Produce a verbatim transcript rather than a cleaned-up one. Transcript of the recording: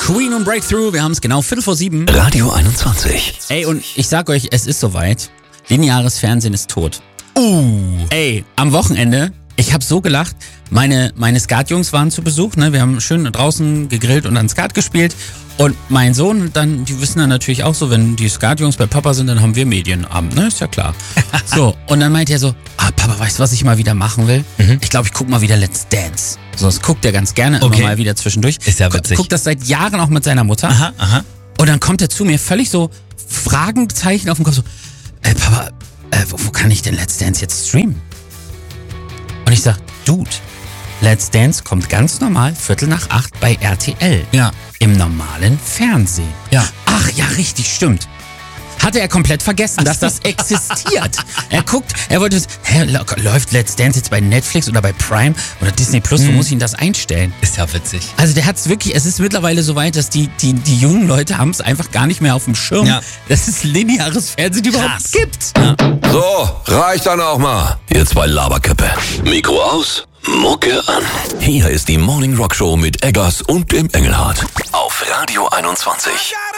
Queen und Breakthrough, wir haben es genau Viertel vor sieben. Radio einundzwanzig. Ey, und ich sag euch, es ist soweit. Lineares Fernsehen ist tot. Uh. Ey, am Wochenende, ich habe so gelacht. Meine, meine Skat-Jungs waren zu Besuch, ne? Wir haben schön draußen gegrillt und dann Skat gespielt. Und mein Sohn, dann, die wissen dann natürlich auch so, wenn die Skat-Jungs bei Papa sind, dann haben wir Medienabend, ne? Ist ja klar. So, und dann meint er so, ah, Papa, weißt du, was ich mal wieder machen will? Mhm. Ich glaube, ich guck mal wieder Let's Dance. So, das guckt er ganz gerne Okay. immer mal wieder zwischendurch. Ist ja witzig. Guckt das seit Jahren auch mit seiner Mutter. Aha, aha. Und dann kommt er zu mir völlig so Fragenzeichen auf dem Kopf so, äh, Papa, äh, wo, wo kann ich denn Let's Dance jetzt streamen? Und ich sag, Dude, Let's Dance kommt ganz normal Viertel nach acht bei R T L. Ja. Im normalen Fernsehen. Ja. Ach ja, richtig, stimmt. Hatte er komplett vergessen, dass das existiert. Er guckt, er wollte, hä, läuft Let's Dance jetzt bei Netflix oder bei Prime oder Disney Plus, wo muss ich denn das einstellen? Ist ja witzig. Also der hat's wirklich, es ist mittlerweile so weit, dass die, die, die jungen Leute haben es einfach gar nicht mehr auf dem Schirm, Ja. dass es lineares Fernsehen überhaupt Krass. gibt. So, reicht dann auch mal. Ihr zwei Laberköppe. Mikro aus, Mucke an. Hier ist die Morning Rock Show mit Eggers und dem Engelhardt. Auf Radio einundzwanzig.